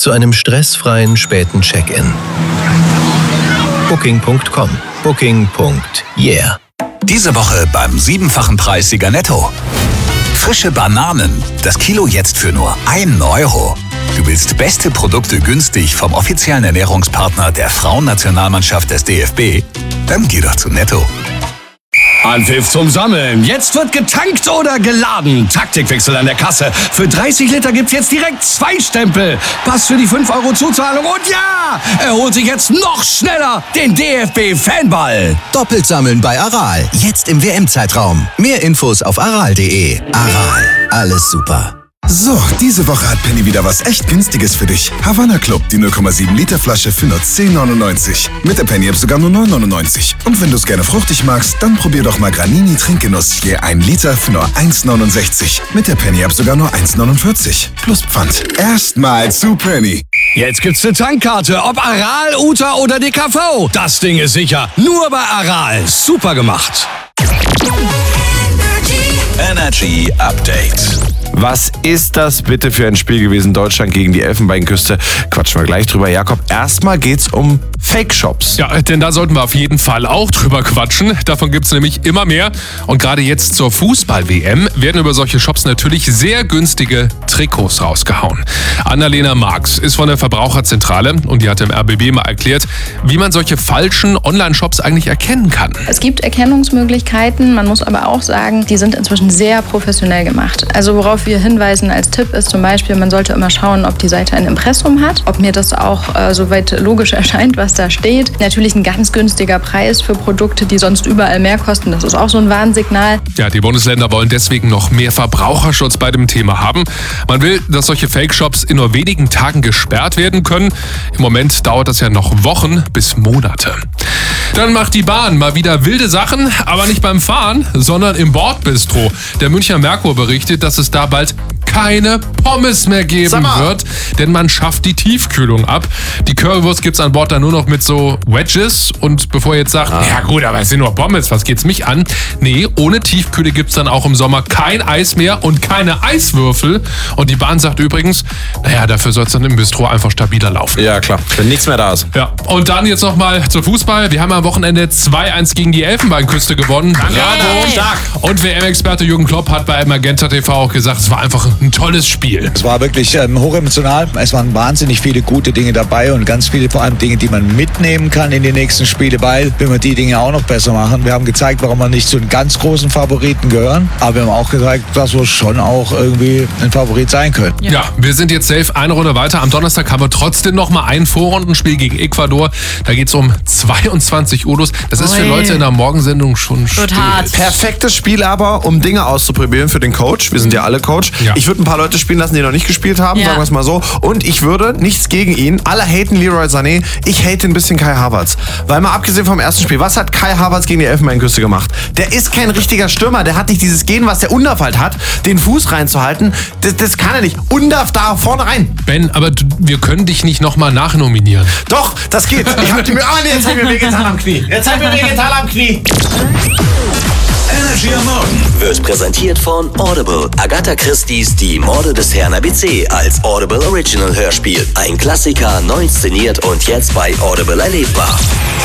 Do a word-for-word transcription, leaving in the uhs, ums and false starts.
zu einem stressfreien späten Check-in. Booking Punkt com. Booking Punkt yeah. Diese Woche beim siebenfachen Preissieger Netto. Frische Bananen. Das Kilo jetzt für nur ein Euro. Du willst beste Produkte günstig vom offiziellen Ernährungspartner der Frauennationalmannschaft des D F B? Dann geh doch zu Netto. Anpfiff zum Sammeln. Jetzt wird getankt oder geladen. Taktikwechsel an der Kasse. Für dreißig Liter gibt's jetzt direkt zwei Stempel. Pass für die fünf Euro Zuzahlung und ja, er holt sich jetzt noch schneller den D F B-Fanball. Doppelt sammeln bei Aral. Jetzt im W M-Zeitraum. Mehr Infos auf aral punkt de. Aral. Alles super. So, diese Woche hat Penny wieder was echt Günstiges für dich. Havanna Club, die null Komma sieben Liter Flasche für nur zehn neunundneunzig. Mit der Penny App sogar nur neun neunundneunzig. Und wenn du es gerne fruchtig magst, dann probier doch mal Granini Trinkgenuss. Je ein Liter für nur eins neunundsechzig. Mit der Penny App sogar nur eins neunundvierzig. Plus Pfand. Erstmal zu Penny. Jetzt gibt's eine Tankkarte, ob Aral, Uta oder D K V. Das Ding ist sicher. Nur bei Aral. Super gemacht. Energy Update. Was ist das bitte für ein Spiel gewesen? Deutschland gegen die Elfenbeinküste. Quatschen wir gleich drüber. Jakob, erstmal geht's um Fake-Shops. Ja, denn da sollten wir auf jeden Fall auch drüber quatschen. Davon gibt's nämlich immer mehr. Und gerade jetzt zur Fußball-W M werden über solche Shops natürlich sehr günstige Trikots rausgehauen. Annalena Marx ist von der Verbraucherzentrale und die hat im R B B mal erklärt, wie man solche falschen Online-Shops eigentlich erkennen kann. Es gibt Erkennungsmöglichkeiten, man muss aber auch sagen, die sind inzwischen sehr professionell gemacht. Also worauf wir hinweisen als Tipp ist zum Beispiel, man sollte immer schauen, ob die Seite ein Impressum hat, ob mir das auch äh, soweit logisch erscheint, was da steht. Natürlich ein ganz günstiger Preis für Produkte, die sonst überall mehr kosten. Das ist auch so ein Warnsignal. Ja, die Bundesländer wollen deswegen noch mehr Verbraucherschutz bei dem Thema haben. Man will, dass solche Fake-Shops in nur wenigen Tagen gesperrt werden können. Im Moment dauert das ja noch Wochen bis Monate. Dann macht die Bahn mal wieder wilde Sachen, aber nicht beim Fahren, sondern im Bordbistro. Der Münchner Merkur berichtet, dass es da bald keine Pommes mehr geben wird, denn man schafft die Tiefkühlung ab. Die Currywurst gibt's an Bord dann nur noch mit so Wedges und bevor ihr jetzt sagt, ah. ja gut, aber es sind nur Pommes, was geht's mich an? Nee, ohne Tiefkühle gibt's dann auch im Sommer kein Eis mehr und keine Eiswürfel. Und die Bahn sagt übrigens, naja, dafür soll es dann im Bistro einfach stabiler laufen. Ja klar, wenn nichts mehr da ist. Ja, und dann jetzt nochmal zu Fußball. Wir haben am Wochenende zwei eins gegen die Elfenbeinküste gewonnen. Bravo! Stark. Und W M-Experte Jürgen Klopp hat bei Magenta T V auch gesagt, es war einfach ein tolles Spiel. Es war wirklich ähm, hochemotional. Es waren wahnsinnig viele gute Dinge dabei und ganz viele vor allem Dinge, die man mitnehmen kann in die nächsten Spiele, weil wenn wir die Dinge auch noch besser machen. Wir haben gezeigt, warum wir nicht zu den ganz großen Favoriten gehören, aber wir haben auch gezeigt, dass wir schon auch irgendwie ein Favorit sein können. Ja, ja wir sind jetzt safe eine Runde weiter. Am Donnerstag haben wir trotzdem noch mal ein Vorrundenspiel gegen Ecuador. Da geht es um zweiundzwanzig Uhr los. Das ist Oi. für Leute in der Morgensendung schon still. Perfektes Spiel aber, um Dinge auszuprobieren für den Coach. Wir sind ja alle Coach. Ja. Ich würde ein paar Leute spielen lassen, die noch nicht gespielt haben, ja. sagen wir es mal so. Und ich würde, nichts gegen ihn, alle haten Leroy Sané, ich hate ein bisschen Kai Havertz. Weil mal abgesehen vom ersten Spiel, was hat Kai Havertz gegen die Elfenbeinküste gemacht? Der ist kein richtiger Stürmer, der hat nicht dieses Gen, was der Undaf halt hat, den Fuß reinzuhalten. Das, das kann er nicht. Undaf da vorne rein. Ben, aber du, wir können dich nicht nochmal nachnominieren. Doch, das geht. Ich hab die mir, oh nee, jetzt hat mir wehgetan am Knie. Jetzt hat mir wehgetan am Knie. Energy am Morgen wird präsentiert von Audible. Agatha Christie's Die Morde des Herrn A B C als Audible Original Hörspiel. Ein Klassiker, neu inszeniert und jetzt bei Audible erlebbar.